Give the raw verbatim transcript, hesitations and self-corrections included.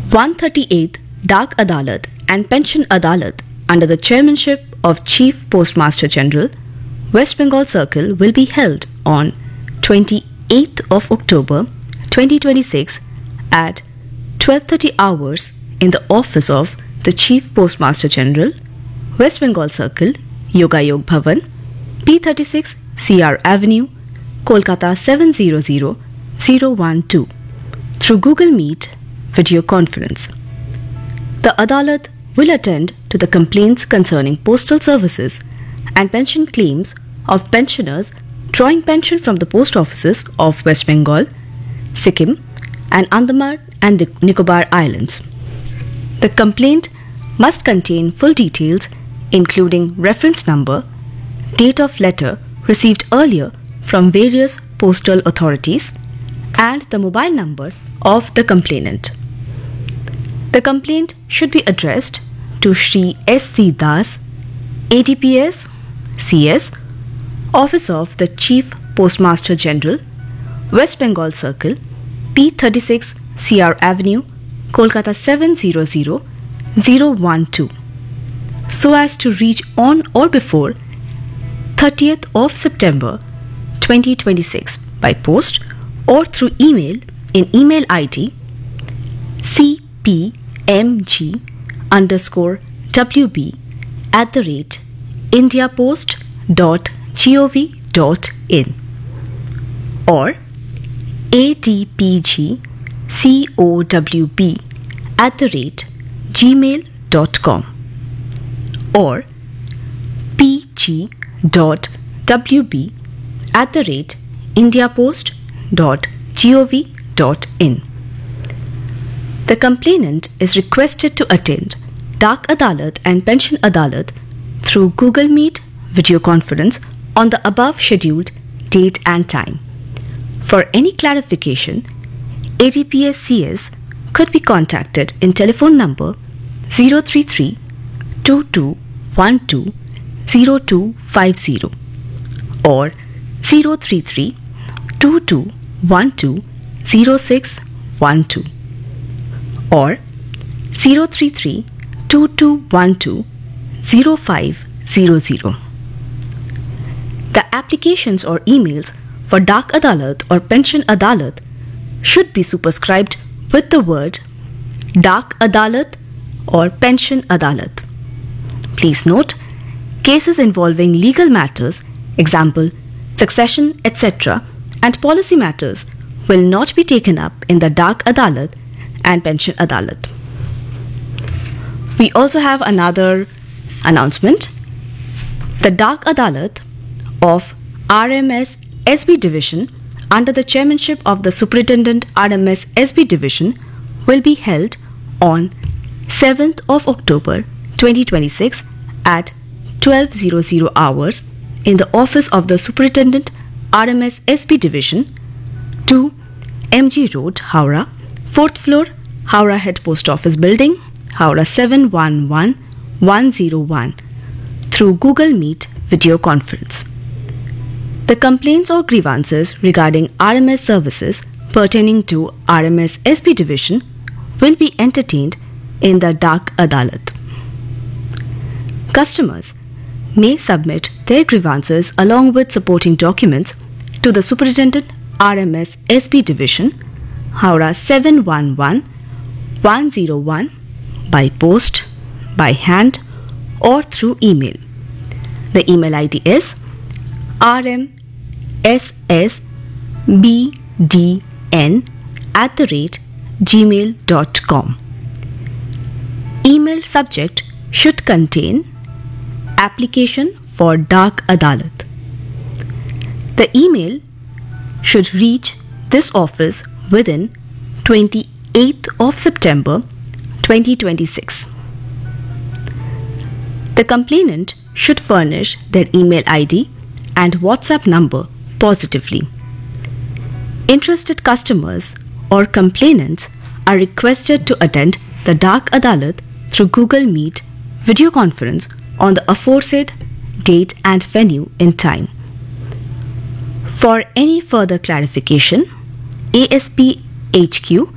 one hundred thirty-eighth Dak Adalat and Pension Adalat under the chairmanship of Chief Postmaster General, West Bengal Circle will be held on twenty-eighth of October twenty twenty-six at twelve thirty hours in the office of the Chief Postmaster General, West Bengal Circle, Yoga Yog Bhavan, P thirty-six C R Avenue, Kolkata seven zero zero zero one two, through Google Meet video conference. The Adalat will attend to the complaints concerning postal services and pension claims of pensioners drawing pension from the post offices of West Bengal, Sikkim, and Andaman and the Nicobar Islands. The complaint must contain full details including reference number, date of letter received earlier from various postal authorities, and the mobile number of the complainant. The complaint should be addressed to Shri S C Das, A D P S, C S, Office of the Chief Postmaster General, West Bengal Circle, P thirty-six C R Avenue, Kolkata seven zero zero zero one two, so as to reach on or before thirtieth of September twenty twenty-six by post or through email in email I D cpmg underscore wb at the rate indiapost dot gov dot in or adpgcowb at the rate gmail dot com or pg dot wb at the rate indiapost dot gov dot in. The complainant is requested to attend Dak Adalat and Pension Adalat through Google Meet video conference on the above scheduled date and time. For any clarification, A D P S C S could be contacted in telephone number zero three three two two one two zero two five zero or zero three three two two one two zero six one two or zero three three two two one two zero five zero zero. The applications or emails for Dak Adalat or Pension Adalat should be superscribed with the word Dak Adalat or Pension Adalat. Please note, cases involving legal matters, example, succession, et cetera, and policy matters will not be taken up in the Dak Adalat and Pension Adalat. We also have another announcement. The Dak Adalat of R M S S B Division under the chairmanship of the Superintendent R M S S B Division will be held on seventh of October twenty twenty-six at twelve hundred hours in the office of the Superintendent R M S S B Division, two M G Road, Howrah, fourth floor, Howrah Head Post Office Building, Howrah seven one one one zero one, through Google Meet video conference. The complaints or grievances regarding R M S services pertaining to R M S S B Division will be entertained in the Dak Adalat. Customers may submit their grievances along with supporting documents to the Superintendent R M S S B Division, Howrah seven one one one zero one, by post, by hand, or through email. The email I D is r m s s b d n at the rate gmail dot com. Email subject should contain application for Dak Adalat. The email should reach this office within twenty-eighth of September twenty twenty-six. The complainant should furnish their email I D and WhatsApp number positively. Interested customers or complainants are requested to attend the Dak Adalat through Google Meet video conference on the aforesaid date and venue in time. For any further clarification, A S P H Q,